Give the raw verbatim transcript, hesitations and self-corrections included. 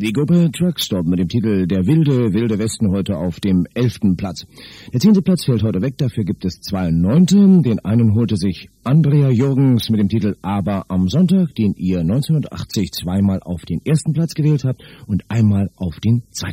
Die Gruppe Truckstop mit dem Titel Der wilde, wilde Westen heute auf dem elften Platz. Der zehnte Platz fällt heute weg, dafür gibt es zwei Neunte. Den einen holte sich Andrea Jürgens mit dem Titel Aber am Sonntag, den ihr neunzehnhundertachtzig zweimal auf den ersten Platz gewählt habt und einmal auf den zweiten.